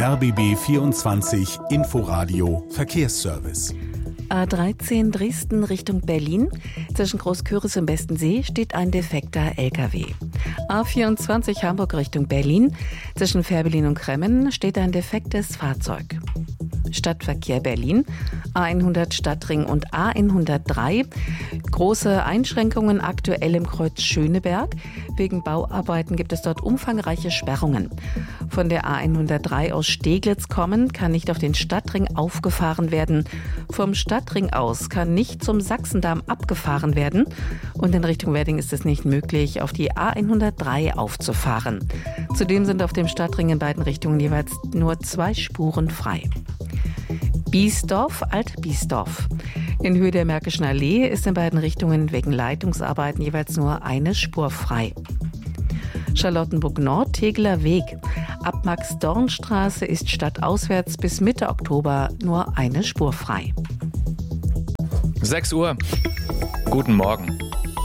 RBB 24 Inforadio Verkehrsservice. A13 Dresden Richtung Berlin. Zwischen Großküritz und Bestensee steht ein defekter LKW. A24 Hamburg Richtung Berlin. Zwischen Fährberlin und Kremmen steht ein defektes Fahrzeug. Stadtverkehr Berlin, A100 Stadtring und A103. Große Einschränkungen aktuell im Kreuz Schöneberg. Wegen Bauarbeiten gibt es dort umfangreiche Sperrungen. Von der A103 aus Steglitz kommend kann nicht auf den Stadtring aufgefahren werden. Vom Stadtring aus kann nicht zum Sachsendamm abgefahren werden. Und in Richtung Wedding ist es nicht möglich, auf die A103 aufzufahren. Zudem sind auf dem Stadtring in beiden Richtungen jeweils nur 2 Spuren frei. Biesdorf, Alt-Biesdorf. In Höhe der Märkischen Allee ist in beiden Richtungen wegen Leitungsarbeiten jeweils nur eine Spur frei. Charlottenburg-Nord, Tegeler Weg. Ab Max-Dorn-Straße ist stadtauswärts bis Mitte Oktober nur eine Spur frei. 6 Uhr. Guten Morgen.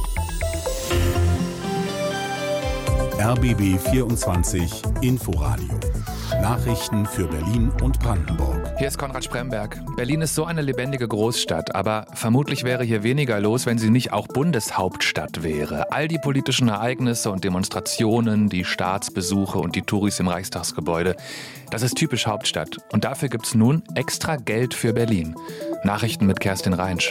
RBB 24 Inforadio. Nachrichten für Berlin und Brandenburg. Hier ist Konrad Spremberg. Berlin ist so eine lebendige Großstadt, aber vermutlich wäre hier weniger los, wenn sie nicht auch Bundeshauptstadt wäre. All die politischen Ereignisse und Demonstrationen, die Staatsbesuche und die Touris im Reichstagsgebäude, das ist typisch Hauptstadt. Und dafür gibt's nun extra Geld für Berlin. Nachrichten mit Kerstin Reinsch.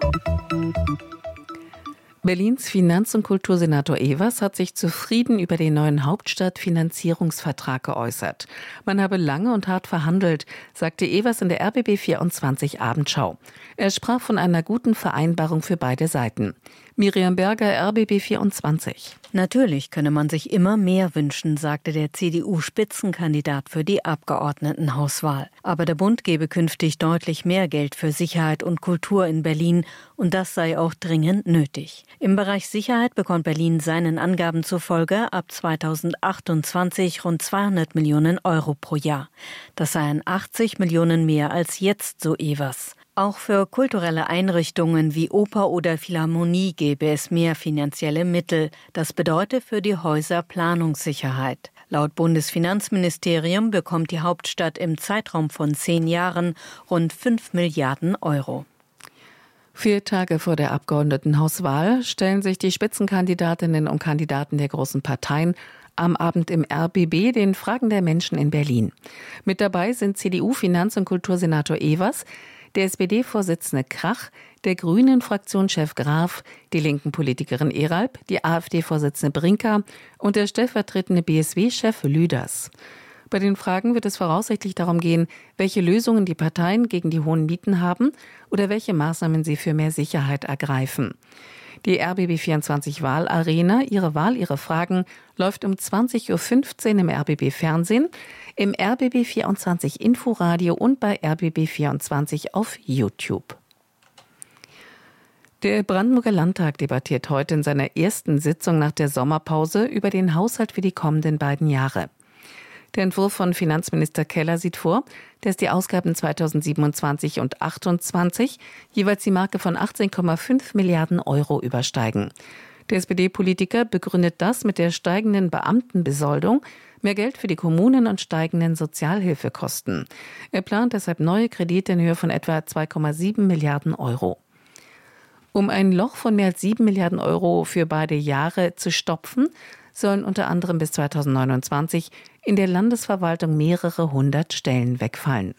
Berlins Finanz- und Kultursenator Ewers hat sich zufrieden über den neuen Hauptstadtfinanzierungsvertrag geäußert. Man habe lange und hart verhandelt, sagte Ewers in der RBB 24 Abendschau. Er sprach von einer guten Vereinbarung für beide Seiten. Miriam Berger, RBB 24. Natürlich könne man sich immer mehr wünschen, sagte der CDU-Spitzenkandidat für die Abgeordnetenhauswahl. Aber der Bund gebe künftig deutlich mehr Geld für Sicherheit und Kultur in Berlin und das sei auch dringend nötig. Im Bereich Sicherheit bekommt Berlin seinen Angaben zufolge ab 2028 rund 200 Millionen Euro pro Jahr. Das seien 80 Millionen mehr als jetzt, so Ewers. Auch für kulturelle Einrichtungen wie Oper oder Philharmonie gäbe es mehr finanzielle Mittel. Das bedeutet für die Häuser Planungssicherheit. Laut Bundesfinanzministerium bekommt die Hauptstadt im Zeitraum von 10 Jahren rund 5 Milliarden Euro. 4 Tage vor der Abgeordnetenhauswahl stellen sich die Spitzenkandidatinnen und Kandidaten der großen Parteien am Abend im RBB den Fragen der Menschen in Berlin. Mit dabei sind CDU-Finanz- und Kultursenator Ewers, der SPD-Vorsitzende Krach, der Grünen-Fraktionschef Graf, die linken Politikerin Eralb, die AfD-Vorsitzende Brinker und der stellvertretende BSW-Chef Lüders. Bei den Fragen wird es voraussichtlich darum gehen, welche Lösungen die Parteien gegen die hohen Mieten haben oder welche Maßnahmen sie für mehr Sicherheit ergreifen. Die RBB 24 Wahlarena, Ihre Wahl, Ihre Fragen, läuft um 20.15 Uhr im RBB Fernsehen, im RBB 24 Inforadio und bei RBB 24 auf YouTube. Der Brandenburger Landtag debattiert heute in seiner ersten Sitzung nach der Sommerpause über den Haushalt für die kommenden beiden Jahre. Der Entwurf von Finanzminister Keller sieht vor, dass die Ausgaben 2027 und 2028 jeweils die Marke von 18,5 Milliarden Euro übersteigen. Der SPD-Politiker begründet das mit der steigenden Beamtenbesoldung, mehr Geld für die Kommunen und steigenden Sozialhilfekosten. Er plant deshalb neue Kredite in Höhe von etwa 2,7 Milliarden Euro. Um ein Loch von mehr als 7 Milliarden Euro für beide Jahre zu stopfen, sollen unter anderem bis 2029 in der Landesverwaltung mehrere 100 Stellen wegfallen.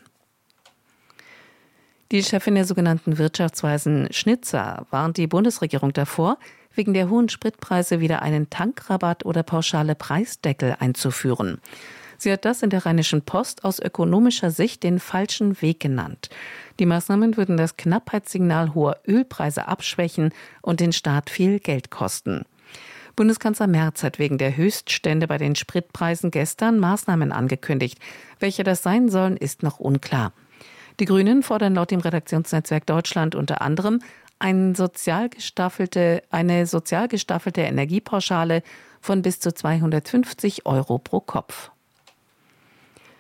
Die Chefin der sogenannten Wirtschaftsweisen Schnitzer warnt die Bundesregierung davor, wegen der hohen Spritpreise wieder einen Tankrabatt oder pauschale Preisdeckel einzuführen. Sie hat das in der Rheinischen Post aus ökonomischer Sicht den falschen Weg genannt. Die Maßnahmen würden das Knappheitssignal hoher Ölpreise abschwächen und den Staat viel Geld kosten. Bundeskanzler Merz hat wegen der Höchststände bei den Spritpreisen gestern Maßnahmen angekündigt. Welche das sein sollen, ist noch unklar. Die Grünen fordern laut dem Redaktionsnetzwerk Deutschland unter anderem eine sozial gestaffelte Energiepauschale von bis zu 250 Euro pro Kopf.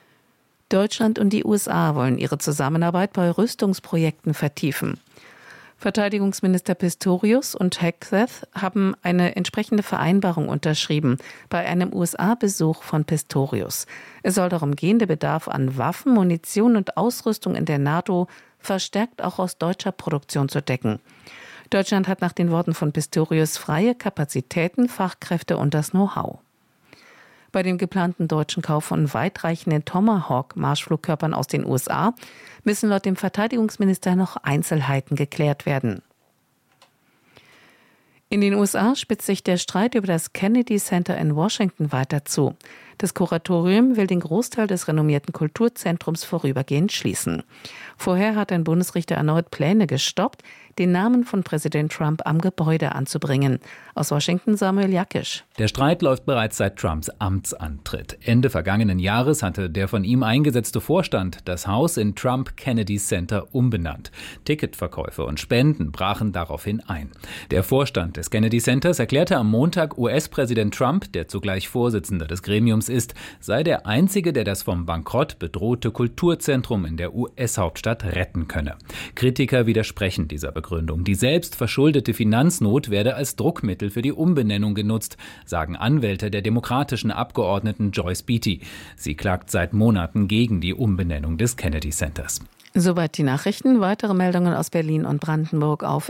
Deutschland und die USA wollen ihre Zusammenarbeit bei Rüstungsprojekten vertiefen. Verteidigungsminister Pistorius und Hegseth haben eine entsprechende Vereinbarung unterschrieben bei einem USA-Besuch von Pistorius. Es soll darum gehen, den Bedarf an Waffen, Munition und Ausrüstung in der NATO verstärkt auch aus deutscher Produktion zu decken. Deutschland hat nach den Worten von Pistorius freie Kapazitäten, Fachkräfte und das Know-how. Bei dem geplanten deutschen Kauf von weitreichenden Tomahawk-Marschflugkörpern aus den USA müssen laut dem Verteidigungsminister noch Einzelheiten geklärt werden. In den USA spitzt sich der Streit über das Kennedy Center in Washington weiter zu. Das Kuratorium will den Großteil des renommierten Kulturzentrums vorübergehend schließen. Vorher hat ein Bundesrichter erneut Pläne gestoppt, den Namen von Präsident Trump am Gebäude anzubringen. Aus Washington Samuel Jakisch. Der Streit läuft bereits seit Trumps Amtsantritt. Ende vergangenen Jahres hatte der von ihm eingesetzte Vorstand das Haus in Trump Kennedy Center umbenannt. Ticketverkäufe und Spenden brachen daraufhin ein. Der Vorstand des Kennedy Centers erklärte am Montag, US-Präsident Trump, der zugleich Vorsitzender des Gremiums ist, sei der Einzige, der das vom Bankrott bedrohte Kulturzentrum in der US-Hauptstadt retten könne. Kritiker widersprechen dieser Begründung. Die selbst verschuldete Finanznot werde als Druckmittel für die Umbenennung genutzt, sagen Anwälte der demokratischen Abgeordneten Joyce Beatty. Sie klagt seit Monaten gegen die Umbenennung des Kennedy Centers. Soweit die Nachrichten. Weitere Meldungen aus Berlin und Brandenburg auf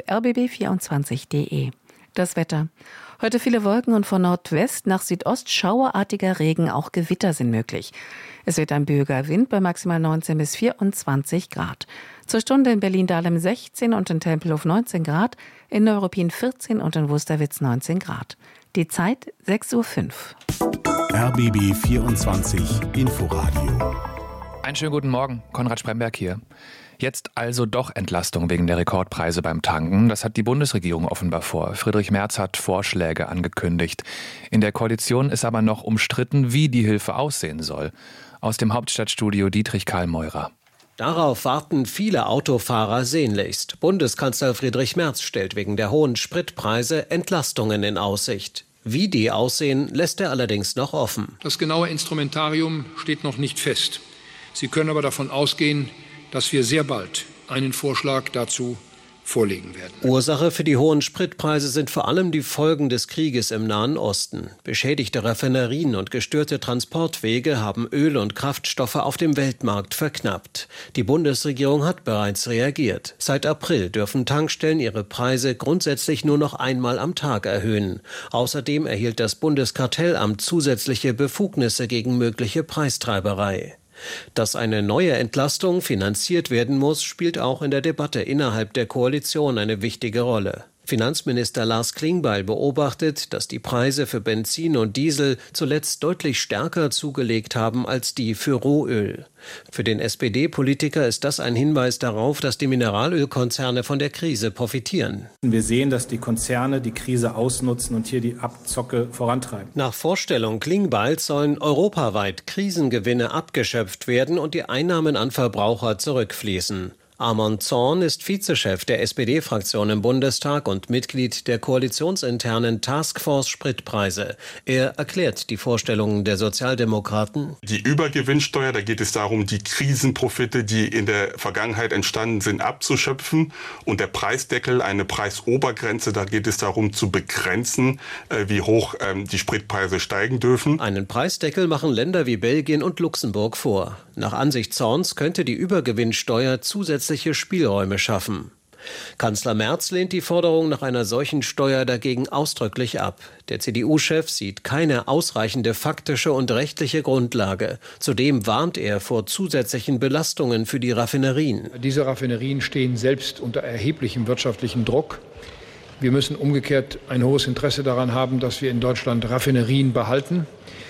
rbb24.de. Das Wetter. Heute viele Wolken und von Nordwest nach Südost schauerartiger Regen, auch Gewitter sind möglich. Es wird ein böiger Wind bei maximal 19 bis 24 Grad. Zur Stunde in Berlin-Dahlem 16 und in Tempelhof 19 Grad, in Neuruppin 14 und in Wusterwitz 19 Grad. Die Zeit 6:05 Uhr. RBB 24 Inforadio. Einen schönen guten Morgen, Konrad Spremberg hier. Jetzt also doch Entlastung wegen der Rekordpreise beim Tanken. Das hat die Bundesregierung offenbar vor. Friedrich Merz hat Vorschläge angekündigt. In der Koalition ist aber noch umstritten, wie die Hilfe aussehen soll. Aus dem Hauptstadtstudio Dietrich Karl Meurer. Darauf warten viele Autofahrer sehnlichst. Bundeskanzler Friedrich Merz stellt wegen der hohen Spritpreise Entlastungen in Aussicht. Wie die aussehen, lässt er allerdings noch offen. Das genaue Instrumentarium steht noch nicht fest. Sie können aber davon ausgehen, dass wir sehr bald einen Vorschlag dazu vorlegen werden. Ursache für die hohen Spritpreise sind vor allem die Folgen des Krieges im Nahen Osten. Beschädigte Raffinerien und gestörte Transportwege haben Öl und Kraftstoffe auf dem Weltmarkt verknappt. Die Bundesregierung hat bereits reagiert. Seit April dürfen Tankstellen ihre Preise grundsätzlich nur noch einmal am Tag erhöhen. Außerdem erhielt das Bundeskartellamt zusätzliche Befugnisse gegen mögliche Preistreiberei. Dass eine neue Entlastung finanziert werden muss, spielt auch in der Debatte innerhalb der Koalition eine wichtige Rolle. Finanzminister Lars Klingbeil beobachtet, dass die Preise für Benzin und Diesel zuletzt deutlich stärker zugelegt haben als die für Rohöl. Für den SPD-Politiker ist das ein Hinweis darauf, dass die Mineralölkonzerne von der Krise profitieren. Wir sehen, dass die Konzerne die Krise ausnutzen und hier die Abzocke vorantreiben. Nach Vorstellung Klingbeils sollen europaweit Krisengewinne abgeschöpft werden und die Einnahmen an Verbraucher zurückfließen. Armand Zorn ist Vizechef der SPD-Fraktion im Bundestag und Mitglied der koalitionsinternen Taskforce Spritpreise. Er erklärt die Vorstellungen der Sozialdemokraten. Die Übergewinnsteuer, da geht es darum, die Krisenprofite, die in der Vergangenheit entstanden sind, abzuschöpfen. Und der Preisdeckel, eine Preisobergrenze, da geht es darum zu begrenzen, wie hoch die Spritpreise steigen dürfen. Einen Preisdeckel machen Länder wie Belgien und Luxemburg vor. Nach Ansicht Zorns könnte die Übergewinnsteuer zusätzliche Spielräume schaffen. Kanzler Merz lehnt die Forderung nach einer solchen Steuer dagegen ausdrücklich ab. Der CDU-Chef sieht keine ausreichende faktische und rechtliche Grundlage. Zudem warnt er vor zusätzlichen Belastungen für die Raffinerien. Diese Raffinerien stehen selbst unter erheblichem wirtschaftlichen Druck. Wir müssen umgekehrt ein hohes Interesse daran haben, dass wir in Deutschland Raffinerien behalten.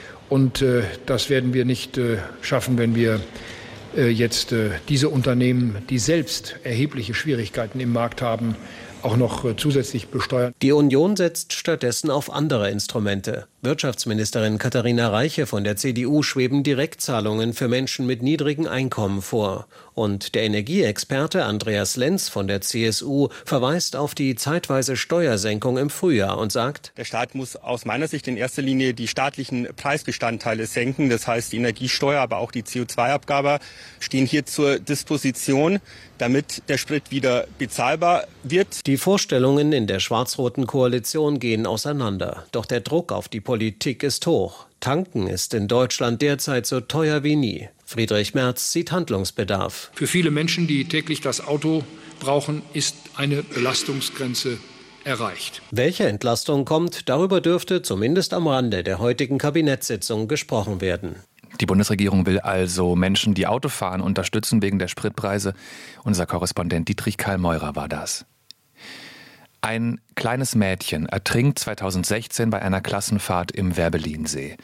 Und das werden wir nicht schaffen, wenn wir jetzt diese Unternehmen, die selbst erhebliche Schwierigkeiten im Markt haben, auch noch zusätzlich besteuern. Die Union setzt stattdessen auf andere Instrumente. Wirtschaftsministerin Katharina Reiche von der CDU schweben Direktzahlungen für Menschen mit niedrigen Einkommen vor. Und der Energieexperte Andreas Lenz von der CSU verweist auf die zeitweise Steuersenkung im Frühjahr und sagt: Der Staat muss aus meiner Sicht in erster Linie die staatlichen Preisbestandteile senken. Das heißt, die Energiesteuer, aber auch die CO2-Abgabe stehen hier zur Disposition, damit der Sprit wieder bezahlbar wird. Die Vorstellungen in der schwarz-roten Koalition gehen auseinander. Doch der Druck auf die Politik ist hoch. Tanken ist in Deutschland derzeit so teuer wie nie. Friedrich Merz sieht Handlungsbedarf. Für viele Menschen, die täglich das Auto brauchen, ist eine Belastungsgrenze erreicht. Welche Entlastung kommt, darüber dürfte zumindest am Rande der heutigen Kabinettssitzung gesprochen werden. Die Bundesregierung will also Menschen, die Auto fahren, unterstützen wegen der Spritpreise. Unser Korrespondent Dietrich Karl Meurer war das. Ein kleines Mädchen ertrinkt 2016 bei einer Klassenfahrt im Werbellinsee.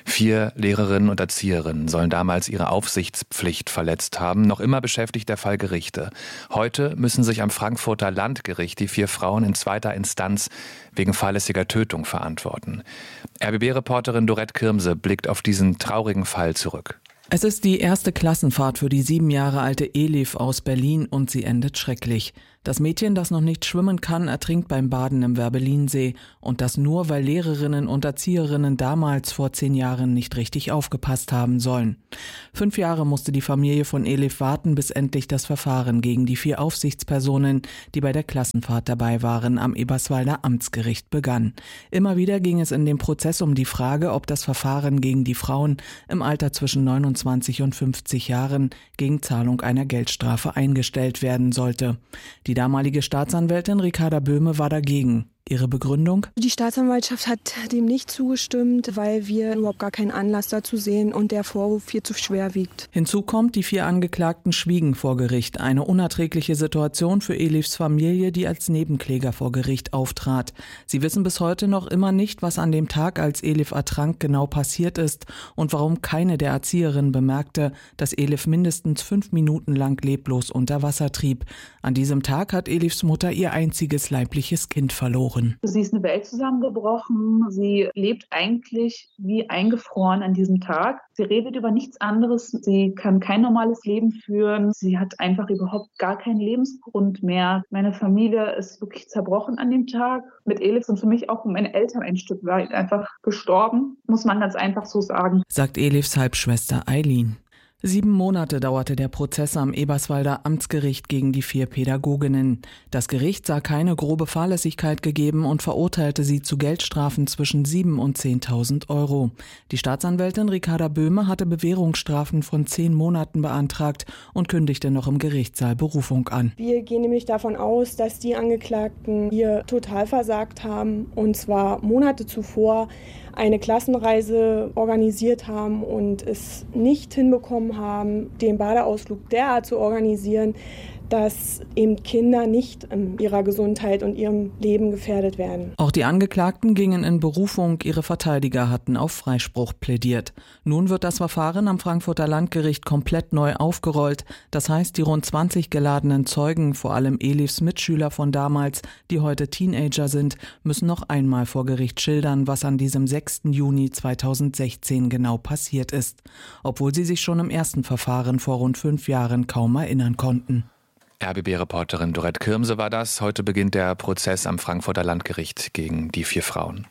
4 Lehrerinnen und Erzieherinnen sollen damals ihre Aufsichtspflicht verletzt haben. Noch immer beschäftigt der Fall Gerichte. Heute müssen sich am Frankfurter Landgericht die 4 Frauen in 2. Instanz wegen fahrlässiger Tötung verantworten. RBB-Reporterin Dorette Kirmse blickt auf diesen traurigen Fall zurück. Es ist die erste Klassenfahrt für die 7 Jahre alte Elif aus Berlin und sie endet schrecklich. Das Mädchen, das noch nicht schwimmen kann, ertrinkt beim Baden im Werbellinsee. Und das nur, weil Lehrerinnen und Erzieherinnen damals vor 10 Jahren nicht richtig aufgepasst haben sollen. 5 Jahre musste die Familie von Elif warten, bis endlich das Verfahren gegen die 4 Aufsichtspersonen, die bei der Klassenfahrt dabei waren, am Eberswalder Amtsgericht begann. Immer wieder ging es in dem Prozess um die Frage, ob das Verfahren gegen die Frauen im Alter zwischen 29 und 50 Jahren gegen Zahlung einer Geldstrafe eingestellt werden sollte. Die damalige Staatsanwältin Ricarda Böhme war dagegen. Ihre Begründung? Die Staatsanwaltschaft hat dem nicht zugestimmt, weil wir überhaupt gar keinen Anlass dazu sehen und der Vorwurf viel zu schwer wiegt. Hinzu kommt, die 4 Angeklagten schwiegen vor Gericht. Eine unerträgliche Situation für Elifs Familie, die als Nebenkläger vor Gericht auftrat. Sie wissen bis heute noch immer nicht, was an dem Tag, als Elif ertrank, genau passiert ist und warum keine der Erzieherinnen bemerkte, dass Elif mindestens 5 Minuten lang leblos unter Wasser trieb. An diesem Tag hat Elifs Mutter ihr einziges leibliches Kind verloren. Sie ist eine Welt zusammengebrochen. Sie lebt eigentlich wie eingefroren an diesem Tag. Sie redet über nichts anderes. Sie kann kein normales Leben führen. Sie hat einfach überhaupt gar keinen Lebensgrund mehr. Meine Familie ist wirklich zerbrochen an dem Tag. Mit Elif sind für mich auch meine Eltern ein Stück weit einfach gestorben, muss man ganz einfach so sagen. Sagt Elifs Halbschwester Eileen. 7 Monate dauerte der Prozess am Eberswalder Amtsgericht gegen die 4 Pädagoginnen. Das Gericht sah keine grobe Fahrlässigkeit gegeben und verurteilte sie zu Geldstrafen zwischen 7.000 und 10.000 Euro. Die Staatsanwältin Ricarda Böhme hatte Bewährungsstrafen von 10 Monaten beantragt und kündigte noch im Gerichtssaal Berufung an. Wir gehen nämlich davon aus, dass die Angeklagten hier total versagt haben und zwar Monate zuvor eine Klassenreise organisiert haben und es nicht hinbekommen haben, den Badeausflug derart zu organisieren, dass eben Kinder nicht in ihrer Gesundheit und ihrem Leben gefährdet werden. Auch die Angeklagten gingen in Berufung, ihre Verteidiger hatten auf Freispruch plädiert. Nun wird das Verfahren am Frankfurter Landgericht komplett neu aufgerollt. Das heißt, die rund 20 geladenen Zeugen, vor allem Elifs Mitschüler von damals, die heute Teenager sind, müssen noch einmal vor Gericht schildern, was an diesem 6. Juni 2016 genau passiert ist. Obwohl sie sich schon im ersten Verfahren vor rund 5 Jahren kaum erinnern konnten. RBB-Reporterin Dorette Kirmse war das. Heute beginnt der Prozess am Frankfurter Landgericht gegen die 4 Frauen.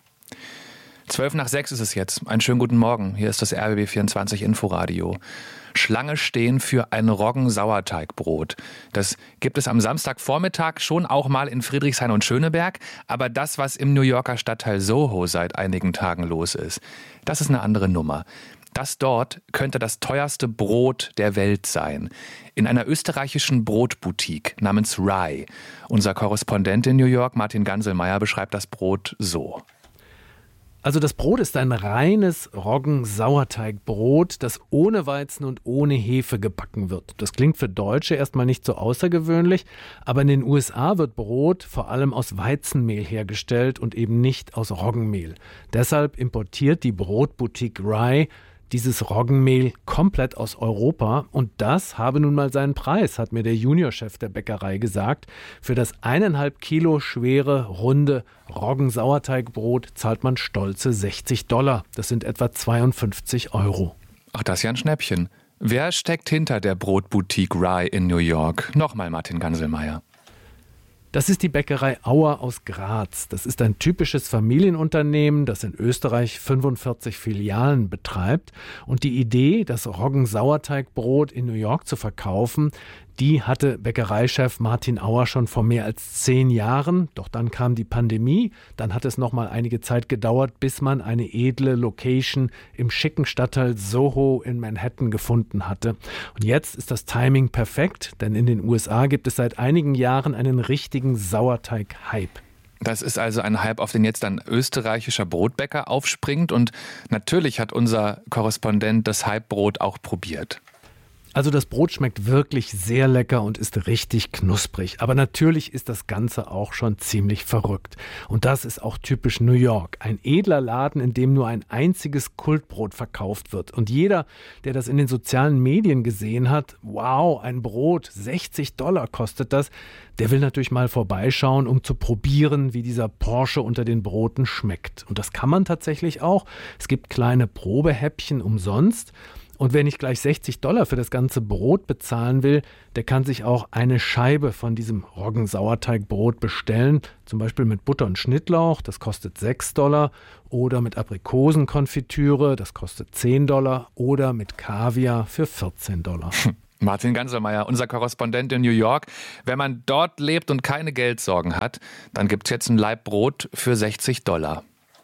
5:12 ist es jetzt. Einen schönen guten Morgen. Hier ist das RBB24 Inforadio. Schlange stehen für ein Roggen-Sauerteigbrot. Das gibt es am Samstagvormittag schon auch mal in Friedrichshain und Schöneberg. Aber das, was im New Yorker Stadtteil Soho seit einigen Tagen los ist, das ist eine andere Nummer. Das dort könnte das teuerste Brot der Welt sein. In einer österreichischen Brotboutique namens Rye. Unser Korrespondent in New York, Martin Ganselmeier, beschreibt das Brot so. Also das Brot ist ein reines Roggen-Sauerteigbrot, das ohne Weizen und ohne Hefe gebacken wird. Das klingt für Deutsche erstmal nicht so außergewöhnlich, aber in den USA wird Brot vor allem aus Weizenmehl hergestellt und eben nicht aus Roggenmehl. Deshalb importiert die Brotboutique Rye dieses Roggenmehl komplett aus Europa. Und das habe nun mal seinen Preis, hat mir der Juniorchef der Bäckerei gesagt. Für das 1,5 Kilo schwere, runde Roggensauerteigbrot zahlt man stolze $60. Das sind etwa 52 €. Ach, das ist ja ein Schnäppchen. Wer steckt hinter der Brotboutique Rye in New York? Nochmal Martin Ganselmeier. Das ist die Bäckerei Auer aus Graz. Das ist ein typisches Familienunternehmen, das in Österreich 45 Filialen betreibt. Und die Idee, das Roggensauerteigbrot in New York zu verkaufen, die hatte Bäckereichef Martin Auer schon vor mehr als 10 Jahren. Doch dann kam die Pandemie. Dann hat es noch mal einige Zeit gedauert, bis man eine edle Location im schicken Stadtteil Soho in Manhattan gefunden hatte. Und jetzt ist das Timing perfekt, denn in den USA gibt es seit einigen Jahren einen richtigen Sauerteig-Hype. Das ist also ein Hype, auf den jetzt ein österreichischer Brotbäcker aufspringt. Und natürlich hat unser Korrespondent das Hype-Brot auch probiert. Also das Brot schmeckt wirklich sehr lecker und ist richtig knusprig. Aber natürlich ist das Ganze auch schon ziemlich verrückt. Und das ist auch typisch New York. Ein edler Laden, in dem nur ein einziges Kultbrot verkauft wird. Und jeder, der das in den sozialen Medien gesehen hat, wow, ein Brot, $60 kostet das, der will natürlich mal vorbeischauen, um zu probieren, wie dieser Porsche unter den Broten schmeckt. Und das kann man tatsächlich auch. Es gibt kleine Probehäppchen umsonst. Und wer nicht gleich $60 für das ganze Brot bezahlen will, der kann sich auch eine Scheibe von diesem Roggensauerteigbrot bestellen. Zum Beispiel mit Butter und Schnittlauch, das kostet $6. Oder mit Aprikosenkonfitüre, das kostet $10. Oder mit Kaviar für $14. Martin Ganselmeier, unser Korrespondent in New York. Wenn man dort lebt und keine Geldsorgen hat, dann gibt es jetzt ein Laib Brot für $60.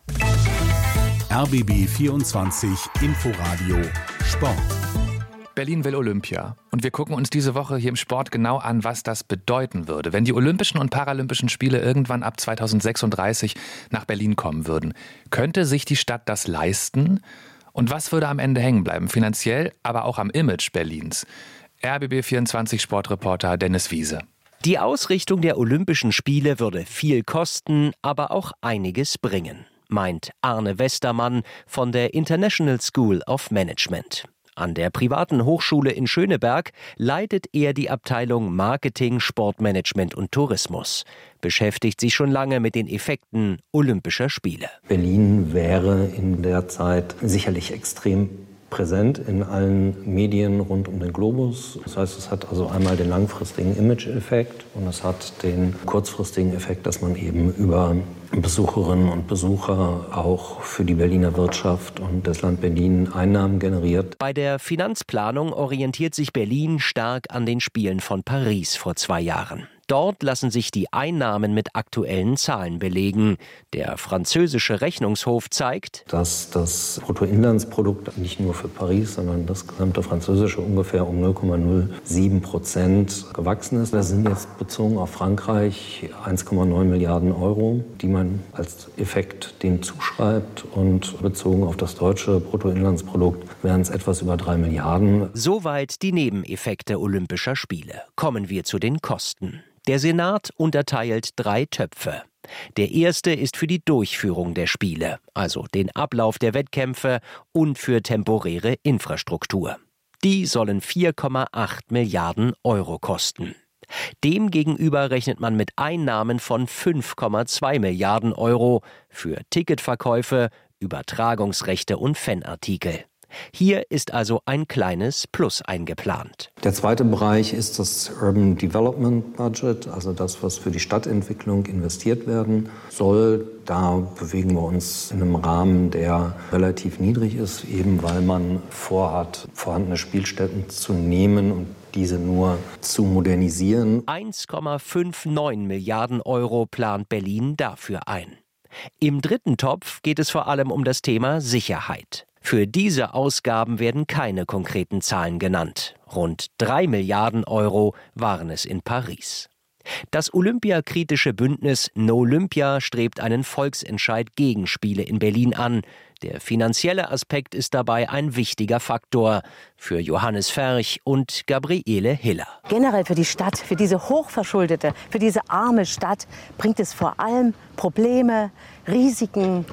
RBB 24 Inforadio Sport. Berlin will Olympia. Und wir gucken uns diese Woche hier im Sport genau an, was das bedeuten würde, wenn die Olympischen und Paralympischen Spiele irgendwann ab 2036 nach Berlin kommen würden. Könnte sich die Stadt das leisten? Und was würde am Ende hängen bleiben? Finanziell, aber auch am Image Berlins. RBB 24 Sportreporter Dennis Wiese. Die Ausrichtung der Olympischen Spiele würde viel kosten, aber auch einiges bringen, meint Arne Westermann von der International School of Management. An der privaten Hochschule in Schöneberg leitet er die Abteilung Marketing, Sportmanagement und Tourismus, beschäftigt sich schon lange mit den Effekten Olympischer Spiele. Berlin wäre in der Zeit sicherlich extrem präsent in allen Medien rund um den Globus. Das heißt, es hat also einmal den langfristigen Image-Effekt und es hat den kurzfristigen Effekt, dass man eben über Besucherinnen und Besucher auch für die Berliner Wirtschaft und das Land Berlin Einnahmen generiert. Bei der Finanzplanung orientiert sich Berlin stark an den Spielen von Paris vor 2 Jahren. Dort lassen sich die Einnahmen mit aktuellen Zahlen belegen. Der französische Rechnungshof zeigt, dass das Bruttoinlandsprodukt nicht nur für Paris, sondern das gesamte Französische ungefähr um 0,07% gewachsen ist. Das sind jetzt bezogen auf Frankreich 1,9 Milliarden Euro, die man als Effekt dem zuschreibt. Und bezogen auf das deutsche Bruttoinlandsprodukt wären es etwas über 3 Milliarden. Soweit die Nebeneffekte Olympischer Spiele. Kommen wir zu den Kosten. Der Senat unterteilt 3 Töpfe. Der erste ist für die Durchführung der Spiele, also den Ablauf der Wettkämpfe und für temporäre Infrastruktur. Die sollen 4,8 Milliarden Euro kosten. Demgegenüber rechnet man mit Einnahmen von 5,2 Milliarden Euro für Ticketverkäufe, Übertragungsrechte und Fanartikel. Hier ist also ein kleines Plus eingeplant. Der zweite Bereich ist das Urban Development Budget, also das, was für die Stadtentwicklung investiert werden soll. Da bewegen wir uns in einem Rahmen, der relativ niedrig ist, eben weil man vorhat, vorhandene Spielstätten zu nehmen und diese nur zu modernisieren. 1,59 Milliarden Euro plant Berlin dafür ein. Im dritten Topf geht es vor allem um das Thema Sicherheit. Für diese Ausgaben werden keine konkreten Zahlen genannt. Rund 3 Milliarden Euro waren es in Paris. Das olympiakritische Bündnis No Olympia strebt einen Volksentscheid gegen Spiele in Berlin an. Der finanzielle Aspekt ist dabei ein wichtiger Faktor für Johannes Ferch und Gabriele Hiller. Generell für die Stadt, für diese hochverschuldete, für diese arme Stadt bringt es vor allem Probleme, Risiken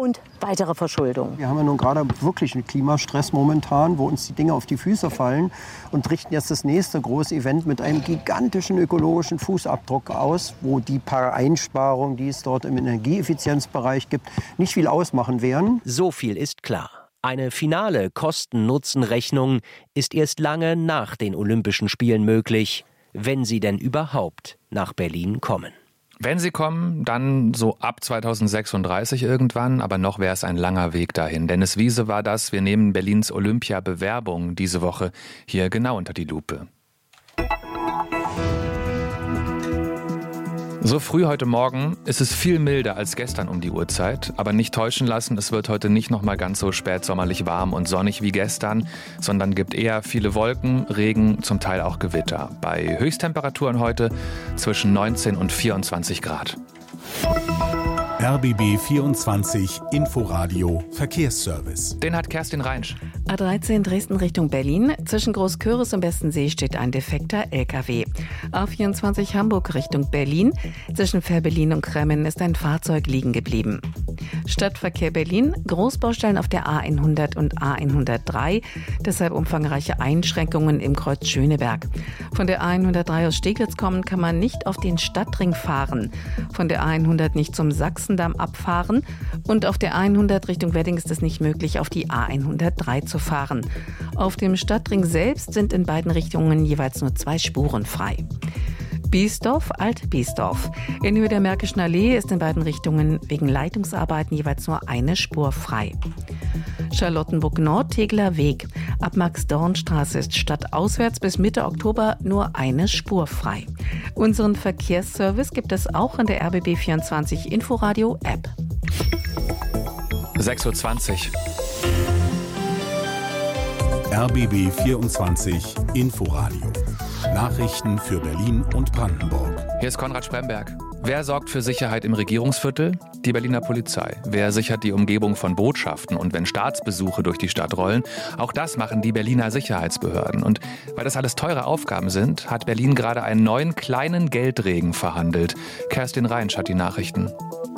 und weitere Verschuldung. Wir haben ja nun gerade wirklich einen Klimastress momentan, wo uns die Dinge auf die Füße fallen und richten jetzt das nächste große Event mit einem gigantischen ökologischen Fußabdruck aus, wo die paar Einsparungen, die es dort im Energieeffizienzbereich gibt, nicht viel ausmachen werden. So viel ist klar. Eine finale Kosten-Nutzen-Rechnung ist erst lange nach den Olympischen Spielen möglich, wenn sie denn überhaupt nach Berlin kommen. Wenn sie kommen, dann so ab 2036 irgendwann, aber noch wäre es ein langer Weg dahin. Dennis Wiese war das. Wir nehmen Berlins Olympia-Bewerbung diese Woche hier genau unter die Lupe. So früh heute Morgen ist es viel milder als gestern um die Uhrzeit. Aber nicht täuschen lassen, es wird heute nicht noch mal ganz so spätsommerlich warm und sonnig wie gestern, sondern gibt eher viele Wolken, Regen, zum Teil auch Gewitter. Bei Höchsttemperaturen heute zwischen 19 und 24 Grad. RBB 24 Inforadio Verkehrsservice. Den hat Kerstin Reinsch. A13 Dresden Richtung Berlin. Zwischen Großküritz und Bestensee steht ein defekter LKW. A24 Hamburg Richtung Berlin. Zwischen Fehrbellin und Cremmen ist ein Fahrzeug liegen geblieben. Stadtverkehr Berlin. Großbaustellen auf der A100 und A103. Deshalb umfangreiche Einschränkungen im Kreuz Schöneberg. Von der A103 aus Steglitz kommen kann man nicht auf den Stadtring fahren. Von der A100 nicht zum Sachsendamm abfahren. Und auf der A100 Richtung Wedding ist es nicht möglich, auf die A103 zu fahren. Auf dem Stadtring selbst sind in beiden Richtungen jeweils nur 2 Spuren frei. Biesdorf, Alt-Biesdorf. In Höhe der Märkischen Allee ist in beiden Richtungen wegen Leitungsarbeiten jeweils nur eine Spur frei. Charlottenburg-Nord, Tegeler Weg. Ab Max-Dorn-Straße ist stadtauswärts bis Mitte Oktober nur eine Spur frei. Unseren Verkehrsservice gibt es auch in der RBB 24 Inforadio App. 6:20 Uhr. RBB 24 Inforadio. Nachrichten für Berlin und Brandenburg. Hier ist Konrad Spremberg. Wer sorgt für Sicherheit im Regierungsviertel? Die Berliner Polizei. Wer sichert die Umgebung von Botschaften und wenn Staatsbesuche durch die Stadt rollen? Auch das machen die Berliner Sicherheitsbehörden. Und weil das alles teure Aufgaben sind, hat Berlin gerade einen neuen kleinen Geldregen verhandelt. Kerstin Reinsch hat die Nachrichten.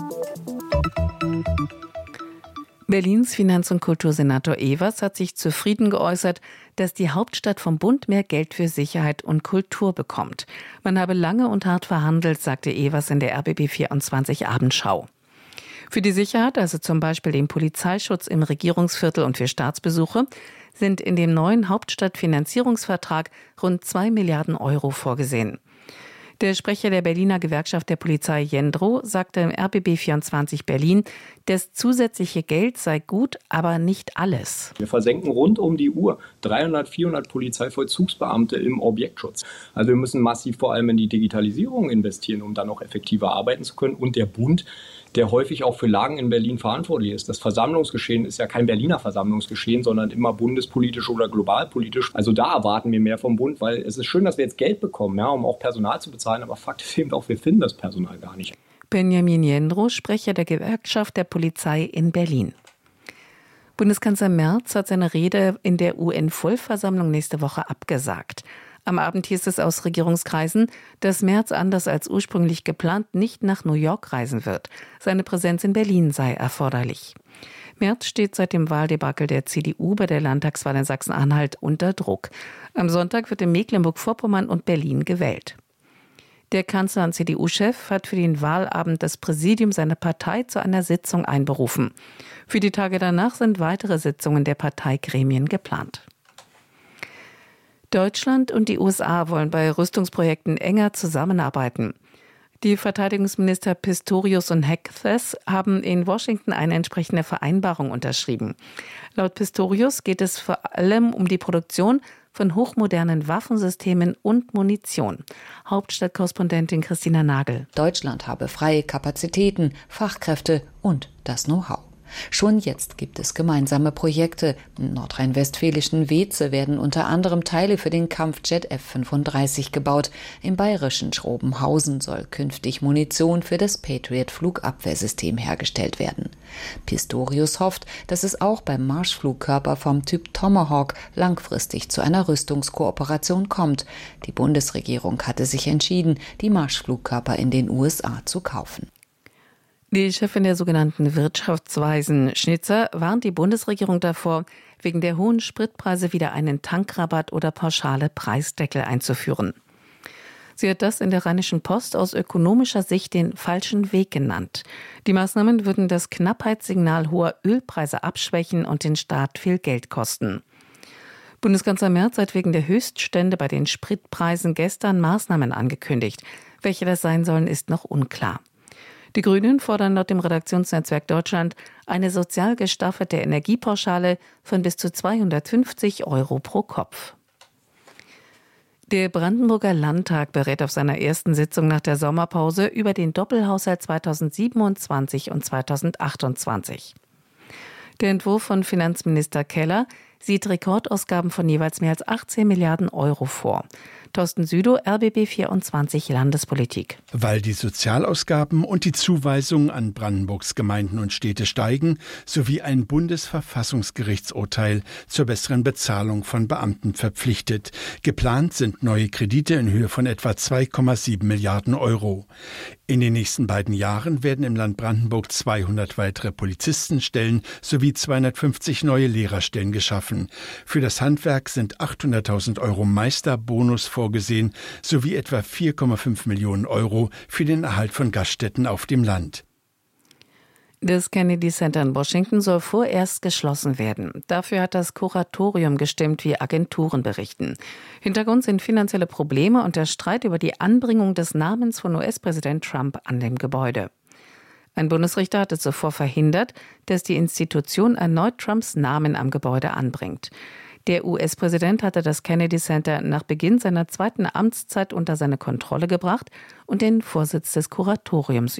Berlins Finanz- und Kultursenator Evers hat sich zufrieden geäußert, dass die Hauptstadt vom Bund mehr Geld für Sicherheit und Kultur bekommt. Man habe lange und hart verhandelt, sagte Evers in der RBB 24 Abendschau. Für die Sicherheit, also zum Beispiel den Polizeischutz im Regierungsviertel und für Staatsbesuche, sind in dem neuen Hauptstadtfinanzierungsvertrag rund 2 Milliarden Euro vorgesehen. Der Sprecher der Berliner Gewerkschaft der Polizei Jendro sagte im RBB 24 Berlin, das zusätzliche Geld sei gut, aber nicht alles. Wir versenken rund um die Uhr 300, 400 Polizeivollzugsbeamte im Objektschutz. Also wir müssen massiv vor allem in die Digitalisierung investieren, um dann auch effektiver arbeiten zu können. Und der Bund, der häufig auch für Lagen in Berlin verantwortlich ist. Das Versammlungsgeschehen ist ja kein Berliner Versammlungsgeschehen, sondern immer bundespolitisch oder globalpolitisch. Also da erwarten wir mehr vom Bund, weil es ist schön, dass wir jetzt Geld bekommen, ja, um auch Personal zu bezahlen. Aber Fakt ist eben auch, wir finden das Personal gar nicht. Benjamin Jendro, Sprecher der Gewerkschaft der Polizei in Berlin. Bundeskanzler Merz hat seine Rede in der UN-Vollversammlung nächste Woche abgesagt. Am Abend hieß es aus Regierungskreisen, dass Merz anders als ursprünglich geplant nicht nach New York reisen wird. Seine Präsenz in Berlin sei erforderlich. Merz steht seit dem Wahldebakel der CDU bei der Landtagswahl in Sachsen-Anhalt unter Druck. Am Sonntag wird in Mecklenburg-Vorpommern und Berlin gewählt. Der Kanzler und CDU-Chef hat für den Wahlabend das Präsidium seiner Partei zu einer Sitzung einberufen. Für die Tage danach sind weitere Sitzungen der Parteigremien geplant. Deutschland und die USA wollen bei Rüstungsprojekten enger zusammenarbeiten. Die Verteidigungsminister Pistorius und Hegseth haben in Washington eine entsprechende Vereinbarung unterschrieben. Laut Pistorius geht es vor allem um die Produktion von hochmodernen Waffensystemen und Munition. Hauptstadtkorrespondentin Christina Nagel. Deutschland habe freie Kapazitäten, Fachkräfte und das Know-how. Schon jetzt gibt es gemeinsame Projekte. Im nordrhein-westfälischen Weeze werden unter anderem Teile für den Kampfjet F-35 gebaut. Im bayerischen Schrobenhausen soll künftig Munition für das Patriot-Flugabwehrsystem hergestellt werden. Pistorius hofft, dass es auch beim Marschflugkörper vom Typ Tomahawk langfristig zu einer Rüstungskooperation kommt. Die Bundesregierung hatte sich entschieden, die Marschflugkörper in den USA zu kaufen. Die Chefin der sogenannten Wirtschaftsweisen, Schnitzer, warnt die Bundesregierung davor, wegen der hohen Spritpreise wieder einen Tankrabatt oder pauschale Preisdeckel einzuführen. Sie hat das in der Rheinischen Post aus ökonomischer Sicht den falschen Weg genannt. Die Maßnahmen würden das Knappheitssignal hoher Ölpreise abschwächen und den Staat viel Geld kosten. Bundeskanzler Merz hat wegen der Höchststände bei den Spritpreisen gestern Maßnahmen angekündigt. Welche das sein sollen, ist noch unklar. Die Grünen fordern laut dem Redaktionsnetzwerk Deutschland eine sozial gestaffelte Energiepauschale von bis zu 250 € pro Kopf. Der Brandenburger Landtag berät auf seiner ersten Sitzung nach der Sommerpause über den Doppelhaushalt 2027 und 2028. Der Entwurf von Finanzminister Keller sieht Rekordausgaben von jeweils mehr als 18 Milliarden € vor. Thorsten Südow, RBB 24 Landespolitik. Weil die Sozialausgaben und die Zuweisungen an Brandenburgs Gemeinden und Städte steigen, sowie ein Bundesverfassungsgerichtsurteil zur besseren Bezahlung von Beamten verpflichtet. Geplant sind neue Kredite in Höhe von etwa 2,7 Milliarden €. In den nächsten beiden Jahren werden im Land Brandenburg 200 weitere Polizistenstellen sowie 250 neue Lehrerstellen geschaffen. Für das Handwerk sind 800.000 € Meisterbonus vorgesehen, sowie etwa 4,5 Millionen € für den Erhalt von Gaststätten auf dem Land. Das Kennedy Center in Washington soll vorerst geschlossen werden. Dafür hat das Kuratorium gestimmt, wie Agenturen berichten. Hintergrund sind finanzielle Probleme und der Streit über die Anbringung des Namens von US-Präsident Trump an dem Gebäude. Ein Bundesrichter hatte zuvor verhindert, dass die Institution erneut Trumps Namen am Gebäude anbringt. Der US-Präsident hatte das Kennedy Center nach Beginn seiner zweiten Amtszeit unter seine Kontrolle gebracht und den Vorsitz des Kuratoriums